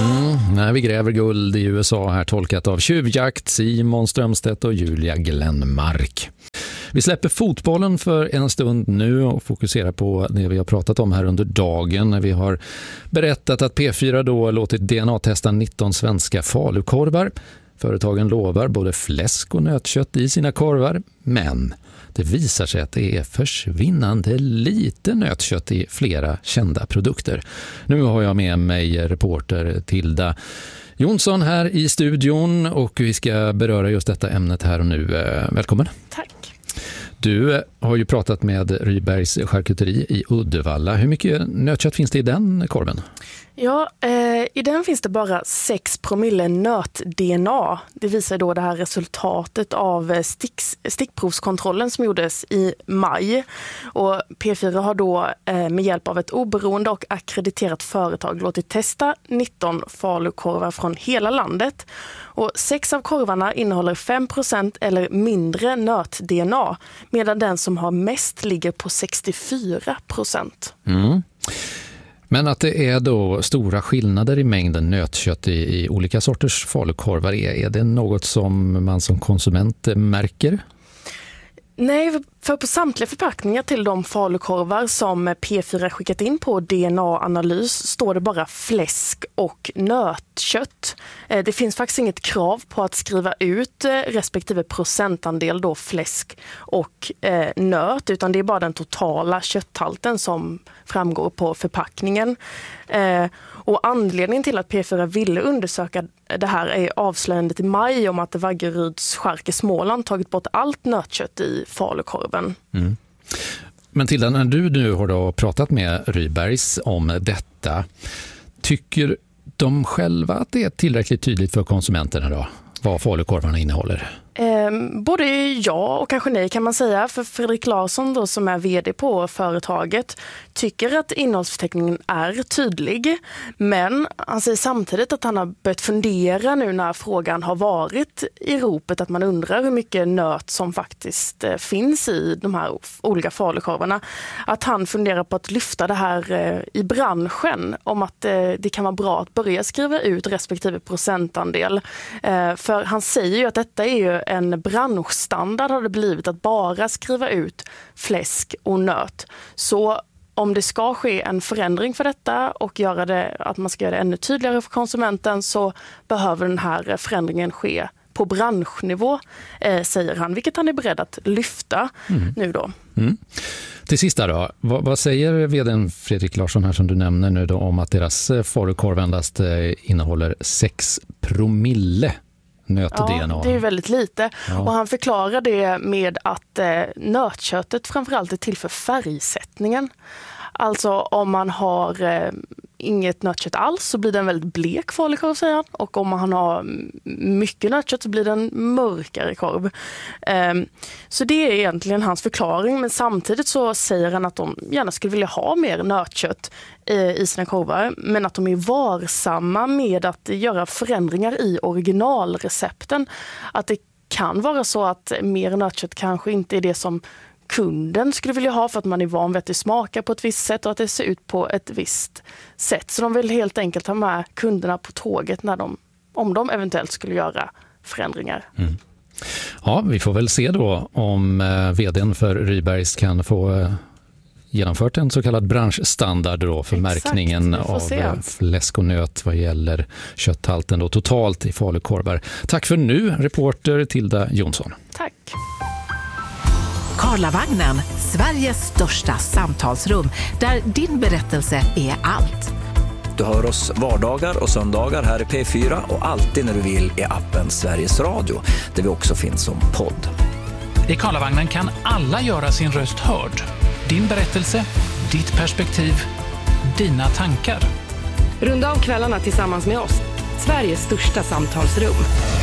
När vi gräver guld i USA här, tolkat av Tjuvjakt, Simon Strömstedt och Julia Glenmark. Vi släpper fotbollen för en stund nu och fokuserar på det vi har pratat om här under dagen. Vi har berättat att P4 då låtit DNA-testa 19 svenska falukorvar. Företagen lovar både fläsk och nötkött i sina korvar, men det visar sig att det är försvinnande lite nötkött i flera kända produkter. Nu har jag med mig reporter Tilda Jonsson här i studion och vi ska beröra just detta ämnet här och nu. Välkommen. Tack. Du har ju pratat med Rybergs charkuteri i Uddevalla. Hur mycket nötkött finns det i den korven? Ja, i den finns det bara 6 promille nöt-DNA. Det visar då det här resultatet av stickprovskontrollen som gjordes i maj. Och P4 har då med hjälp av ett oberoende och akkrediterat företag låtit testa 19 falukorvar från hela landet. Och 6 av korvarna innehåller 5% eller mindre nöt-DNA, medan den som har mest ligger på 64%. Mm. Men att det är då stora skillnader i mängden nötkött i olika sorters falukorvar, är det något som man som konsument märker? Nej, för på samtliga förpackningar till de falukorvar som P4 skickat in på DNA-analys står det bara fläsk och nötkött. Det finns faktiskt inget krav på att skriva ut respektive procentandel då fläsk och nöt, utan det är bara den totala kötthalten som framgår på förpackningen. Och anledningen till att P4 ville undersöka det här är avslöjandet i maj om att Vaggeryds chark i Småland tagit bort allt nötkött i falukorven. Mm. Men Tilda, när du nu har då pratat med Rybergs om detta, tycker de själva att det är tillräckligt tydligt för konsumenterna då, vad falukorvarna innehåller? Både ja och kanske nej kan man säga, för Fredrik Larsson då, som är vd på företaget, tycker att innehållsförteckningen är tydlig, men han säger samtidigt att han har börjat fundera nu när frågan har varit i ropet, att man undrar hur mycket nöt som faktiskt finns i de här olika falukorvarna, att han funderar på att lyfta det här i branschen, om att det kan vara bra att börja skriva ut respektive procentandel, för han säger ju att detta är ju en branschstandard har det blivit att bara skriva ut fläsk och nöt. Så om det ska ske en förändring för detta och göra det, att man ska göra det ännu tydligare för konsumenten, så behöver den här förändringen ske på branschnivå, säger han, vilket han är beredd att lyfta nu då. Mm. Till sist då, vad säger vdn Fredrik Larsson här som du nämner nu då om att deras falukorv endast innehåller 6 promille nöt-DNA? Ja, det är väldigt lite. Ja. Och han förklarar det med att nötköttet framförallt är till för färgsättningen. Alltså om man har inget nötkött alls så blir den väldigt blek falukorv, säger han. Och om man har mycket nötkött så blir den mörkare korv. Så det är egentligen hans förklaring. Men samtidigt så säger han att de gärna skulle vilja ha mer nötkött i sina korvar. Men att de är varsamma med att göra förändringar i originalrecepten. Att det kan vara så att mer nötkött kanske inte är det som kunden skulle vilja ha, för att man är van vid att det smakar på ett visst sätt och att det ser ut på ett visst sätt. Så de vill helt enkelt ha med kunderna på tåget om de eventuellt skulle göra förändringar. Mm. Ja, vi får väl se då om vdn för Rybergs kan få genomfört en så kallad branschstandard då för märkningen av fläsk och nöt vad gäller kötthalten då totalt i falukorvar. Tack för nu, reporter Tilda Jonsson. Tack. Karlavagnen, Sveriges största samtalsrum, där din berättelse är allt. Du hör oss vardagar och söndagar här i P4 och alltid när du vill i appen Sveriges Radio, där vi också finns som podd. I Karlavagnen kan alla göra sin röst hörd. Din berättelse, ditt perspektiv, dina tankar. Runda av kvällarna tillsammans med oss, Sveriges största samtalsrum.